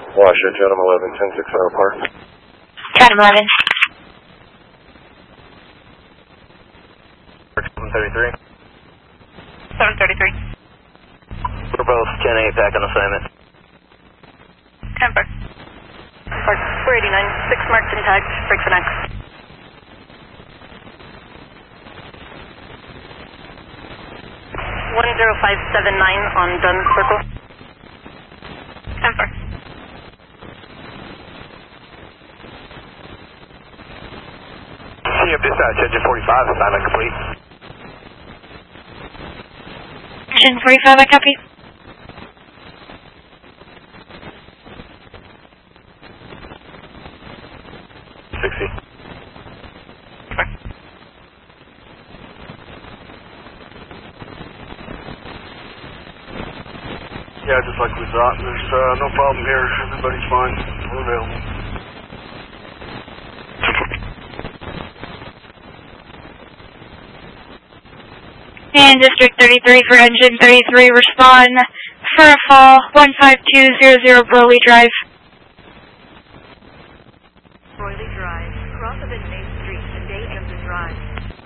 Washoe, Chatham 11, 10-6 Auto Park. Chatham 11. 733. 733. We're both 10-8 back on assignment. 10 Park. Park 489, 6 marked and tagged, break for next. .10579 on Dunn Circle. 10 Park. CF dispatch, engine 45, assignment complete. Engine 45, I copy. Yeah, just like we thought. There's no problem here. Everybody's fine. We're available. And District 33 for Engine 33, respond for a fall 15200 Broly Drive. Broly Drive, cross of Main Street and Day Drive.